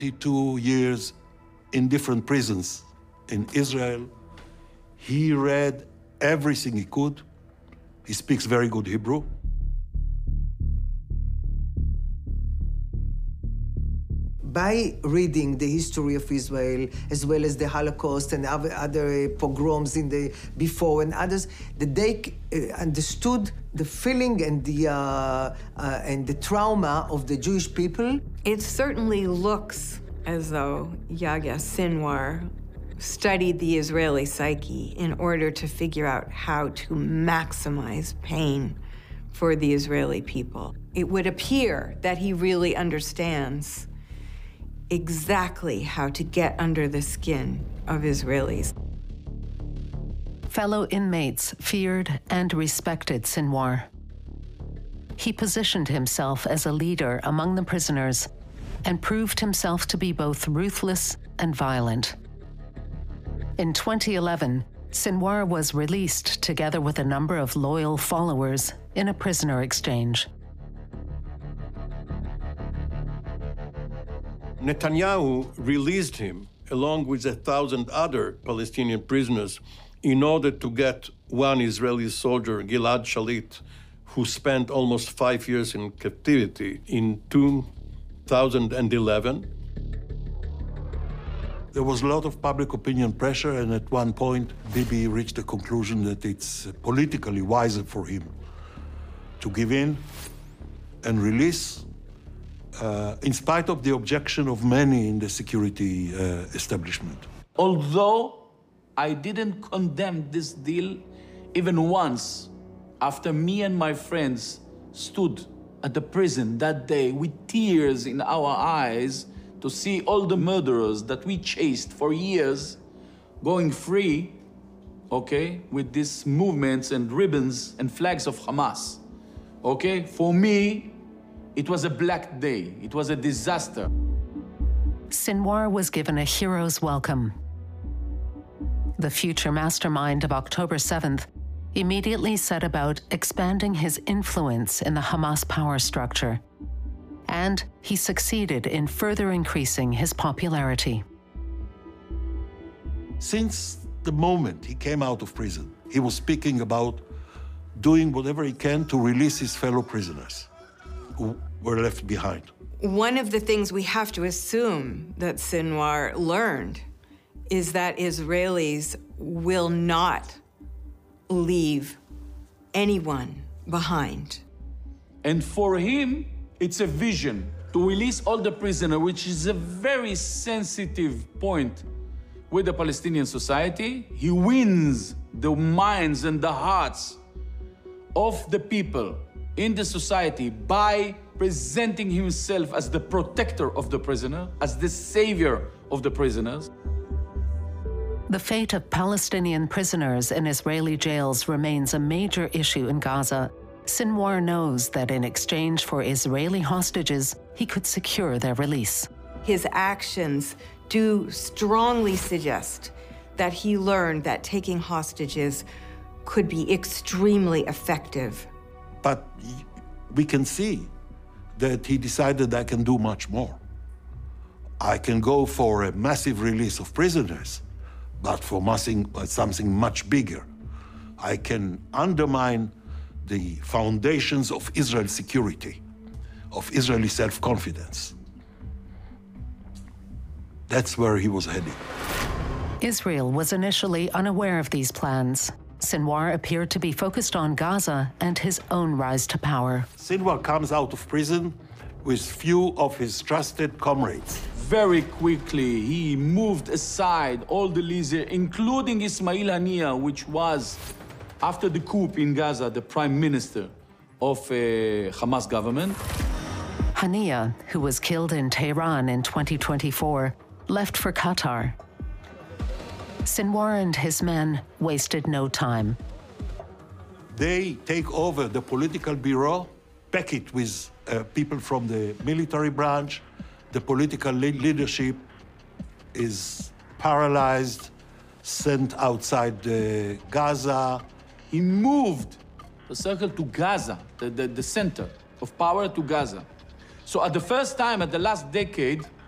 2 years in different prisons in Israel. He read everything he could. He speaks very good Hebrew. By reading the history of Israel, as well as the Holocaust and other pogroms before and others, that they understood the feeling and the trauma of the Jewish people. It certainly looks as though Yahya Sinwar studied the Israeli psyche in order to figure out how to maximize pain for the Israeli people. It would appear that he really understands exactly how to get under the skin of Israelis. Fellow inmates feared and respected Sinwar. He positioned himself as a leader among the prisoners and proved himself to be both ruthless and violent. In 2011, Sinwar was released together with a number of loyal followers in a prisoner exchange. Netanyahu released him along with 1,000 other Palestinian prisoners in order to get one Israeli soldier, Gilad Shalit, who spent almost 5 years in captivity in 2011. There was a lot of public opinion pressure, and at one point, Bibi reached the conclusion that it's politically wiser for him to give in and release, in spite of the objection of many in the security establishment. Although I didn't condemn this deal even once, after me and my friends stood at the prison that day with tears in our eyes to see all the murderers that we chased for years going free, okay, with these movements and ribbons and flags of Hamas, okay? For me, it was a black day. It was a disaster. Sinwar was given a hero's welcome. The future mastermind of October 7th immediately set about expanding his influence in the Hamas power structure, and he succeeded in further increasing his popularity. Since the moment he came out of prison, he was speaking about doing whatever he can to release his fellow prisoners who were left behind. One of the things we have to assume that Sinwar learned is that Israelis will not leave anyone behind. And for him, it's a vision to release all the prisoners, which is a very sensitive point with the Palestinian society. He wins the minds and the hearts of the people in the society by presenting himself as the protector of the prisoner, as the savior of the prisoners. The fate of Palestinian prisoners in Israeli jails remains a major issue in Gaza. Sinwar knows that in exchange for Israeli hostages, he could secure their release. His actions do strongly suggest that he learned that taking hostages could be extremely effective. But we can see that he decided I can do much more. I can go for a massive release of prisoners, but for something much bigger. I can undermine the foundations of Israel's security, of Israeli self-confidence. That's where he was heading. Israel was initially unaware of these plans. Sinwar appeared to be focused on Gaza and his own rise to power. Sinwar comes out of prison with few of his trusted comrades. Very quickly, he moved aside all the leaders, including Ismail Haniyeh, which was, after the coup in Gaza, the prime minister of Hamas government. Haniyeh, who was killed in Tehran in 2024, left for Qatar. Sinwar and his men wasted no time. They take over the political bureau, pack it with people from the military branch. The political leadership is paralyzed, sent outside Gaza. He moved the circle to Gaza, the center of power to Gaza. So at the first time, at the last decade,